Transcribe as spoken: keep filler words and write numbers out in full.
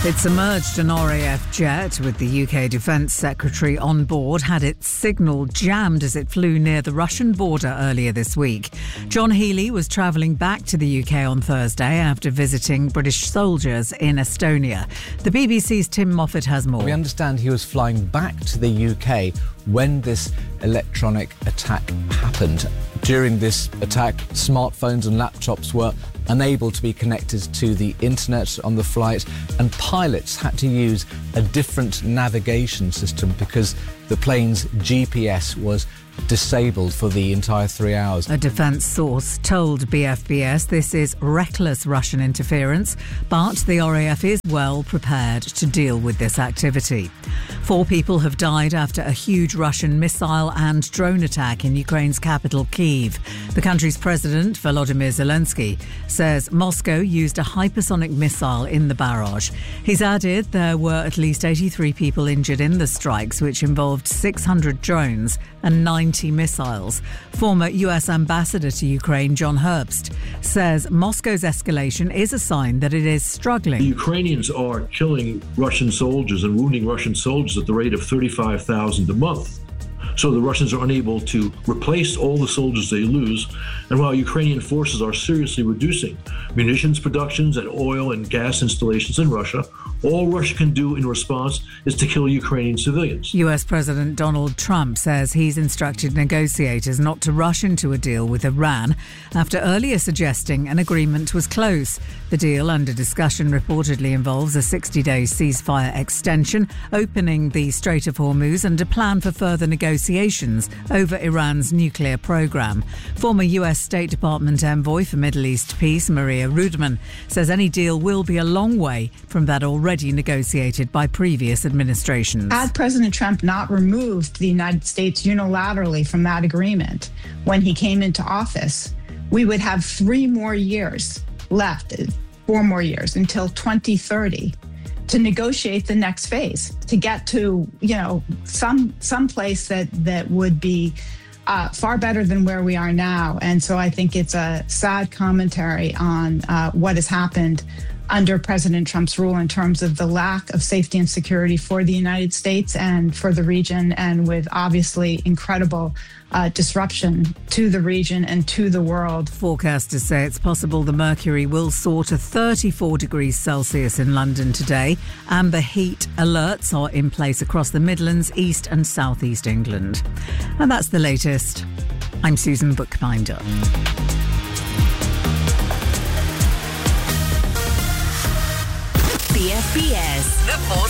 It's emerged an R A F jet with the U K Defence Secretary on board had its signal jammed as it flew near the Russian border earlier this week. John Healey was travelling back to the U K on Thursday after visiting British soldiers in Estonia. The B B C's Tim Moffat has more. We understand he was flying back to the U K when this electronic attack happened. During this attack, smartphones and laptops were unable to be connected to the internet on the flight, and pilots had to use a different navigation system because the plane's G P S was disabled for the entire three hours. A defence source told B F B S this is reckless Russian interference, but the R A F is well prepared to deal with this activity. Four people have died after a huge Russian missile and drone attack in Ukraine's capital, Kyiv. The country's president, Volodymyr Zelensky, says Moscow used a hypersonic missile in the barrage. He's added there were at least eighty-three people injured in the strikes, which involved six hundred drones and ninety missiles. Former U S ambassador to Ukraine, John Herbst, says Moscow's escalation is a sign that it is struggling. The Ukrainians are killing Russian soldiers and wounding Russian soldiers at the rate of thirty-five thousand a month. So the Russians are unable to replace all the soldiers they lose. And while Ukrainian forces are seriously reducing munitions productions and oil and gas installations in Russia, all Russia can do in response is to kill Ukrainian civilians. U S President Donald Trump says he's instructed negotiators not to rush into a deal with Iran after earlier suggesting an agreement was close. The deal under discussion reportedly involves a sixty-day ceasefire extension, opening the Strait of Hormuz, and a plan for further negotiations over Iran's nuclear program. Former U S State Department envoy for Middle East peace, Maria Rudman, says any deal will be a long way from that already negotiated by previous administrations. Had President Trump not removed the United States unilaterally from that agreement when he came into office, we would have three more years left, four more years until twenty thirty to negotiate the next phase, to get to, you know, some some place that that would be uh, far better than where we are now. And so I think it's a sad commentary on uh, what has happened under President Trump's rule in terms of the lack of safety and security for the United States and for the region, and with obviously incredible uh, disruption to the region and to the world. Forecasters say it's possible the mercury will soar to thirty-four degrees Celsius in London today, and the heat alerts are in place across the Midlands, East and South East England. And that's the latest. I'm Susan Bookbinder. B F B S. The